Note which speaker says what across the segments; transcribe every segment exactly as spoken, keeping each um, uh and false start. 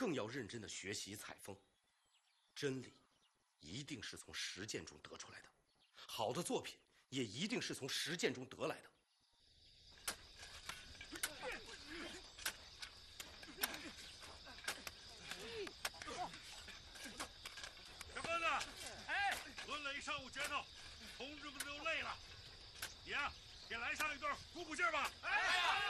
Speaker 1: 更要认真地学习采风。真理一定是从实践中得出来的，好的作品也一定是从实践中得来的。
Speaker 2: 小刚子，哎，抡了一上午拳头，同志们都累了，你呀、啊，也来上一段鼓鼓劲儿吧。哎，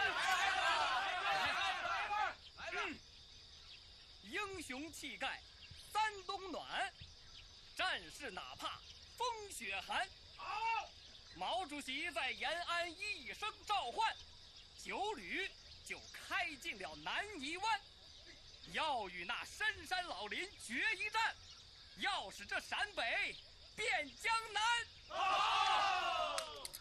Speaker 3: 嗯，英雄气概，三冬暖，战士哪怕风雪寒。
Speaker 2: 好，
Speaker 3: 毛主席在延安一声召唤，九旅就开进了南泥湾，要与那深山老林决一战，要使这陕北变江南。
Speaker 2: 好！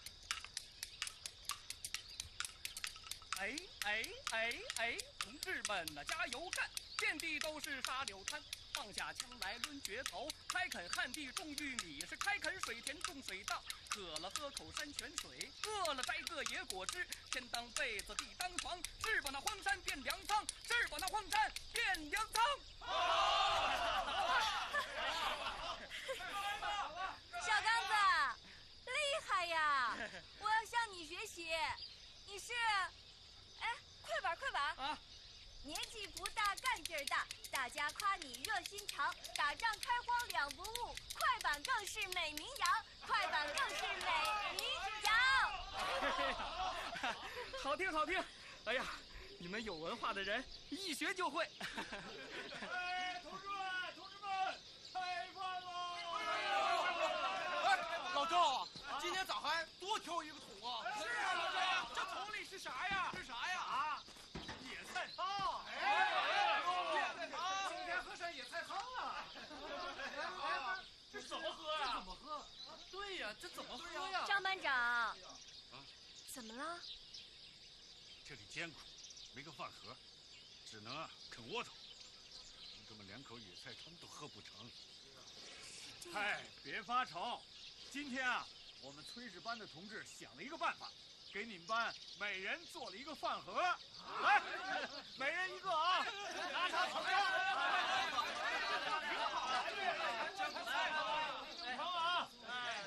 Speaker 3: 哎哎哎哎，同志们呐，加油干！遍地都是沙柳滩，放下枪来抡决头，开垦旱地种玉米，是开垦水田种水稻，渴了喝口山泉水，饿了摘个野果汁，天当被子地当床，是把那荒山变粮仓，是把那荒山变粮仓。
Speaker 4: 小刚子，厉害呀！我要向你学习。你是，哎，快板快板
Speaker 3: 啊！
Speaker 4: 年纪不大，干劲儿大，大家夸你热心肠，打仗开荒两不误，快板更是美名扬，快板更是美名扬。
Speaker 3: 好听好听！哎呀，你们有文化的人一学就会。
Speaker 2: 哎，同志们，同志们，开饭喽！
Speaker 5: 哎，老赵，今天咋还多挑一个桶啊？
Speaker 2: 是啊，老赵，
Speaker 5: 这桶里是啥呀？是啥呀？
Speaker 2: 啊，野菜汤。
Speaker 5: 哎，野菜汤，今天喝上野菜汤了。
Speaker 2: 这怎么喝呀？
Speaker 5: 这怎么喝？对呀，这怎么喝呀？
Speaker 4: 张班长，啊，怎么了？
Speaker 2: 这里艰苦，没个饭盒，只能啊啃窝头。同志们两口野菜汤都喝不成。
Speaker 6: 嗨，别发愁，今天啊，我们炊事班的同志想了一个办法，给你们班每人做了一个饭盒，来，每人一个啊，拿上烤箱。挺好，真不错，来，成啊！哎，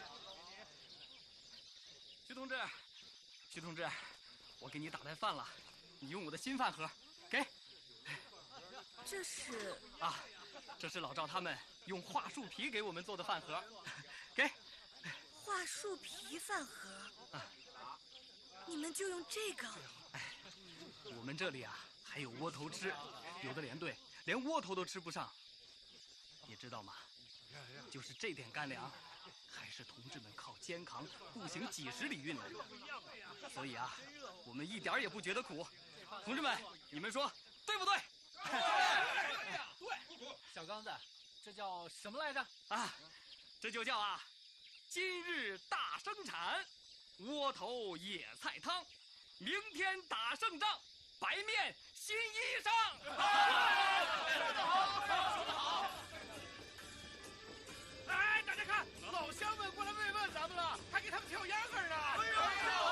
Speaker 3: 徐同志，徐同志，我给你打来饭了，你用我的新饭盒，给。
Speaker 4: 这是
Speaker 3: 啊，这是老赵他们用桦树皮给我们做的饭盒，给。
Speaker 4: 桦树皮饭盒
Speaker 3: 啊，
Speaker 4: 你们就用这个？
Speaker 3: 哎，我们这里啊还有窝头吃，有的连队连窝头都吃不上，你知道吗？就是这点干粮，还是同志们靠肩扛步行几十里运来的，所以啊，我们一点也不觉得苦。同志们，你们说对不对？
Speaker 5: 对，小刚子，这叫什么来着？
Speaker 3: 啊，这就叫啊，今日大生产，窝头野菜汤，明天打胜仗，白面新衣裳。
Speaker 5: 说得好，说得好。
Speaker 6: 哎，大家看，
Speaker 5: 老乡们过来慰问咱们了，还给他们跳秧歌呢。
Speaker 6: 哎呦，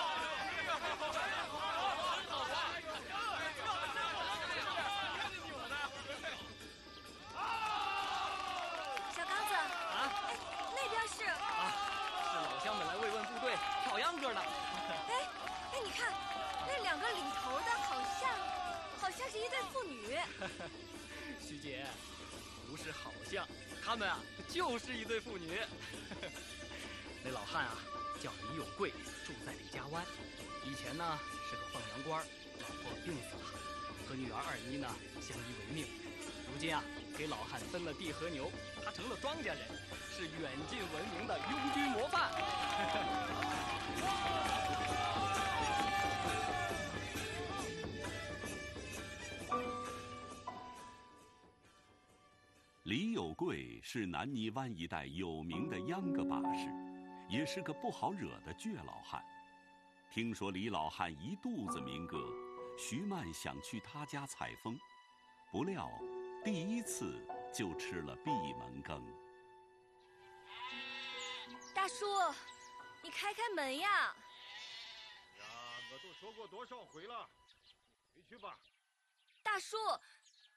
Speaker 4: 小刚子
Speaker 3: 啊，
Speaker 4: 哎，那边是
Speaker 3: 啊，是老乡们来慰问部队跳秧歌呢。
Speaker 4: 哎哎，你看那两个领头的，好像好像是一对妇女。
Speaker 3: 徐姐，不是好像，他们啊就是一对妇女。那老汉啊叫李有贵，住在李家湾，以前呢是个放羊官，老婆病死了，和女儿二妮呢相依为命。如今啊给老汉分了地和牛，他成了庄稼人，是远近闻名的拥军模范。
Speaker 7: 李有贵是南泥湾一带有名的秧歌把式，也是个不好惹的倔老汉。听说李老汉一肚子民歌，徐曼想去他家采风，不料第一次就吃了闭门羹。
Speaker 4: 大叔，你开开门呀！
Speaker 2: 呀，我都说过多少回了，回去吧。
Speaker 4: 大叔，